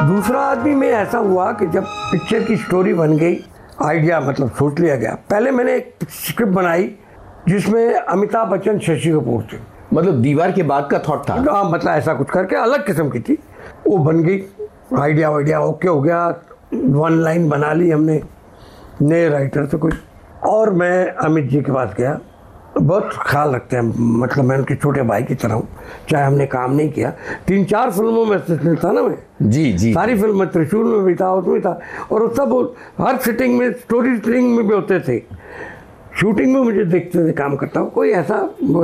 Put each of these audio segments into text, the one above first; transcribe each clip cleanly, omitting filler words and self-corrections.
दूसरा आदमी में ऐसा हुआ कि जब पिक्चर की स्टोरी बन गई, आइडिया मतलब सोच लिया गया। पहले मैंने एक स्क्रिप्ट बनाई जिसमें अमिताभ बच्चन, शशि कपूर थे। मतलब दीवार के बाद का थॉट था? हाँ, मतलब ऐसा कुछ करके अलग किस्म की थी। वो बन गई, आइडिया ओके हो गया, 1 लाइन बना ली हमने नए राइटर से कोई। और मैं अमित जी के पास गया, बहुत ख्याल रखते हैं, मतलब मैं उनके छोटे भाई की तरह हूँ, चाहे हमने काम नहीं किया। 3-4 फिल्मों में असिस्टेंट था ना मैं। जी। सारी फिल्म में, त्रिशूल में भी था, उसमें था, और उस सब हर सिटिंग में, स्टोरी सिटिंग में भी होते थे, शूटिंग में मुझे देखते थे काम करता हूँ कोई ऐसा।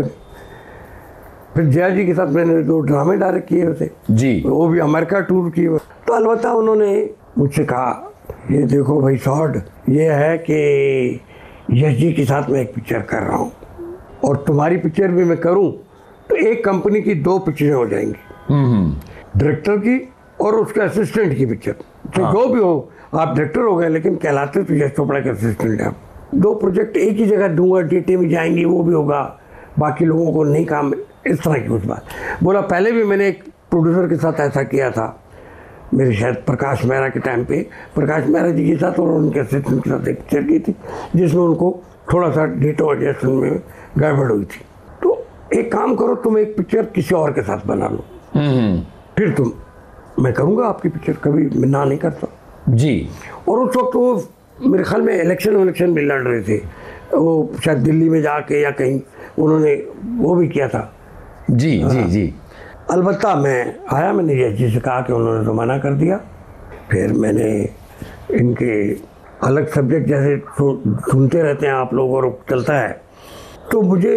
फिर जया जी के साथ मैंने 2 ड्रामे डायरेक्ट किए थे जी, वो भी अमेरिका टूर किए। तो अलबत्ता उन्होंने मुझसे कहा, ये देखो भाई शॉर्ट, ये है कि यश जी के साथ मैं एक पिक्चर कर रहा हूँ और तुम्हारी पिक्चर भी मैं करूँ तो एक कंपनी की 2 पिक्चरें हो जाएंगी, डायरेक्टर की और उसके असिस्टेंट की पिक्चर। तो जो भी हो, आप डायरेक्टर हो गए लेकिन कहलाते तो यश चोपड़ा के असिस्टेंट हैं आप। 2 प्रोजेक्ट एक ही जगह दूंगा, डेटे में जाएंगी, वो भी होगा, बाकी लोगों को नहीं काम, इस तरह की कुछ बात बोला। पहले भी मैंने एक प्रोड्यूसर के साथ ऐसा किया था, मेरे शायद प्रकाश मेहरा के टाइम पे, प्रकाश मेहरा जी के साथ और उनके असिस्टेंट के साथ एक पिक्चर की थी जिसमें उनको थोड़ा सा डेटा एडजस्टमेंट में गड़बड़ हुई थी। तो एक काम करो, तुम एक पिक्चर किसी और के साथ बना लो, फिर मैं करूँगा आपकी पिक्चर, कभी मैं ना नहीं करता जी। और उस वक्त वो मेरे ख्याल में इलेक्शन भी लड़ रहे थे, वो शायद दिल्ली में जाके या कहीं उन्होंने वो भी किया था। जी। अलबत्ता मैं आया, मैंने यश जी से कहा कि उन्होंने तो मना कर दिया। फिर मैंने इनके अलग सब्जेक्ट जैसे सुनते रहते हैं आप लोग और चलता है, तो मुझे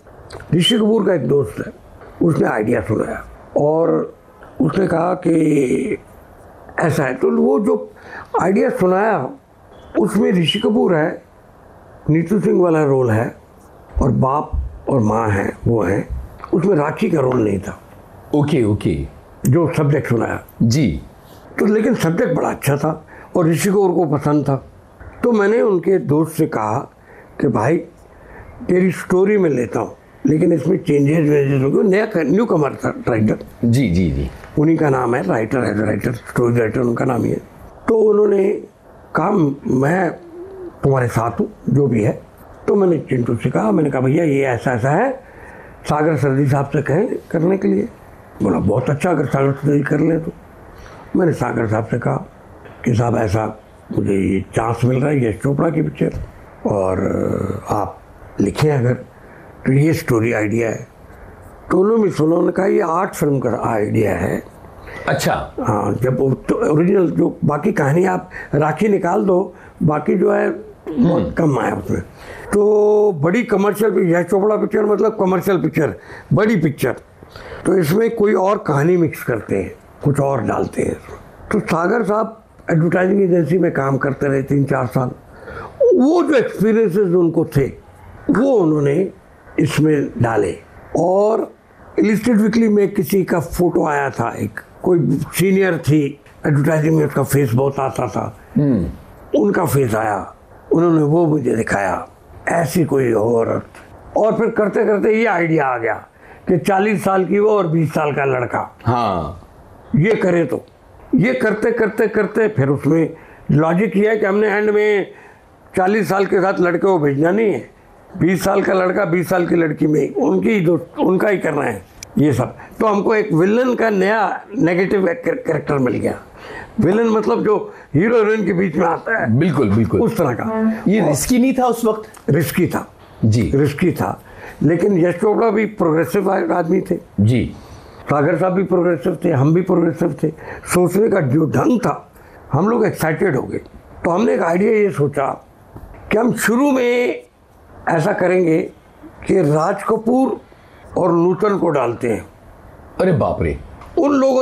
ऋषि कपूर का एक दोस्त है, उसने आइडिया सुनाया और उसने कहा कि ऐसा है। तो वो जो आइडिया सुनाया उसमें ऋषि कपूर है, नीतू सिंह वाला रोल है और बाप और माँ है, वो है, उसमें राखी का रोल नहीं था। ओके जो सब्जेक्ट सुनाया जी। तो लेकिन सब्जेक्ट बड़ा अच्छा था और ऋषि कपूर को पसंद था। तो मैंने उनके दोस्त से कहा कि भाई तेरी स्टोरी में लेता हूँ लेकिन इसमें चेंजेस होंगे। नया न्यू कमर था राइटर, जी। उन्हीं का नाम है, राइटर स्टोरी राइटर उनका नाम ही है। तो उन्होंने कहा मैं तुम्हारे साथ हूँ जो भी है। तो मैंने चिंटू से कहा, मैंने कहा भैया ये ऐसा है, सागर सरदी साहब से कहें करने के लिए। बोला बहुत अच्छा, अगर सागर सरदी कर लें तो। मैंने सागर साहब से कहा कि साहब ऐसा मुझे ये चांस मिल रहा है यश चोपड़ा की पिक्चर, और आप लिखें अगर, तो ये स्टोरी आइडिया है। तो उन्होंने सुना, उन्होंने कहा ये 8 फिल्म का आइडिया है। अच्छा। हाँ, जब तो ओरिजिनल जो बाकी कहानी आप राखी निकाल दो, बाकी जो है बहुत कम आया उसमें। तो बड़ी कमर्शियल, यश चोपड़ा पिक्चर मतलब कमर्शियल पिक्चर, बड़ी पिक्चर, तो इसमें कोई और कहानी मिक्स करते हैं, कुछ और डालते हैं। तो सागर साहब एडवर्टाइजिंग एजेंसी में काम करते रहे 3-4 साल, वो जो एक्सपीरियंसेस उनको थे वो उन्होंने इसमें डाले। और इलिस्ट्रेट वीकली में किसी का फोटो आया था, एक कोई सीनियर थी एडवर्टाइजिंग में, उसका फेस बहुत आता था, उनका फेस आया, उन्होंने वो मुझे दिखाया, ऐसी कोई औरत। और फिर करते करते ये आइडिया आ गया कि 40 साल की वो और 20 साल का लड़का, हाँ, ये करे। तो ये करते करते करते फिर उसमें लॉजिक ये है कि हमने एंड में 40 साल के साथ लड़के को भेजना नहीं है, 20 साल का लड़का 20 साल की लड़की में उनका ही करना है ये सब। तो हमको एक विलन का नया नेगेटिव कैरेक्टर मिल गया। विलन मतलब जो हीरो हीरोइन के बीच में आता है, बिल्कुल उस तरह का। ये रिस्की नहीं था उस वक्त? रिस्की था जी, रिस्की था, लेकिन यश चोपड़ा भी प्रोग्रेसिव आदमी थे जी, सागर साहब भी प्रोग्रेसिव थे, हम भी प्रोग्रेसिव थे। सोचने का जो ढंग था, हम लोग एक्साइटेड हो गए। तो हमने एक आइडिया ये सोचा कि हम शुरू में ऐसा करेंगे कि राज कपूर और नूतन को डालते हैं। अरे बाप रे। उन लोगों